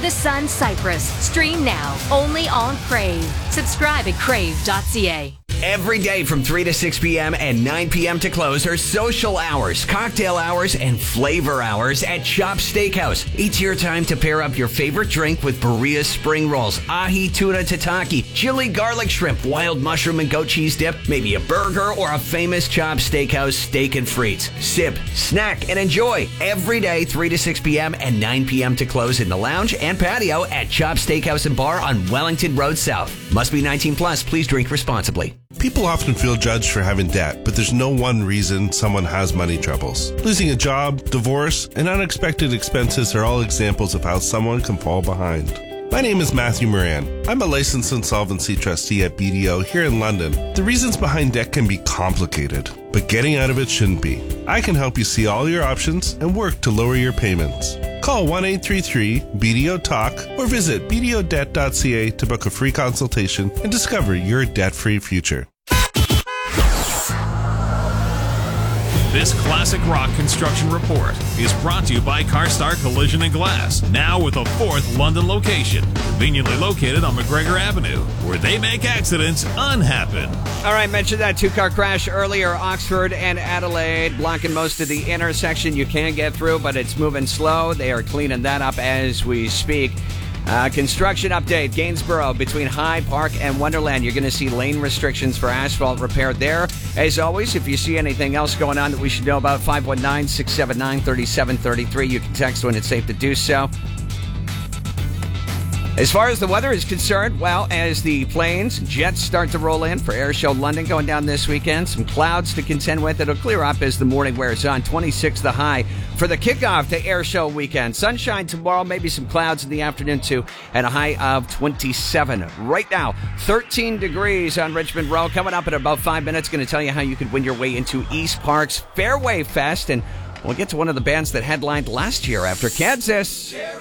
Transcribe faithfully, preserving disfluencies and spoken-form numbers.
the Sun Cypress. Stream now, only on Crave. Subscribe at crave dot c a. Every day from three to six p.m. and nine p.m. to close are social hours, cocktail hours, and flavor hours at Chop Steakhouse. It's your time to pair up your favorite drink with Berea spring rolls, ahi tuna tataki, chili garlic shrimp, wild mushroom and goat cheese dip, maybe a burger or a famous Chop Steakhouse steak and frites. Sip, snack, and enjoy every day three to six p.m. and nine p.m. to close in the lounge and patio at Chop Steakhouse and Bar on Wellington Road South. Must be nineteen plus. Please drink responsibly. People often feel judged for having debt, but there's no one reason someone has money troubles. Losing a job, divorce, and unexpected expenses are all examples of how someone can fall behind. My name is Matthew Moran. I'm a licensed insolvency trustee at B D O here in London. The reasons behind debt can be complicated, but getting out of it shouldn't be. I can help you see all your options and work to lower your payments. Call one eight three three B D O talk or visit b d o debt dot c a to book a free consultation and discover your debt-free future. This classic rock construction report is brought to you by CarStar Collision and Glass, now with a fourth London location, conveniently located on McGregor Avenue, where they make accidents unhappen. All right, mentioned that two-car crash earlier, Oxford and Adelaide, blocking most of the intersection. You can get through, but it's moving slow. They are cleaning that up as we speak. Uh, construction update, Gainsborough between Hyde Park and Wonderland. You're going to see lane restrictions for asphalt repair there. As always, if you see anything else going on that we should know about, five one nine, six seven nine, three seven three three. You can text when it's safe to do so. As far as the weather is concerned, well, as the planes, jets start to roll in for Airshow London going down this weekend, some clouds to contend with. It'll clear up as the morning wears on. twenty-six the high for the kickoff to Airshow weekend. Sunshine tomorrow, maybe some clouds in the afternoon too, and a high of twenty-seven. Right now, thirteen degrees on Richmond Road. Coming up in about five minutes, going to tell you how you could win your way into East Park's Fairway Fest, and we'll get to one of the bands that headlined last year after Kansas.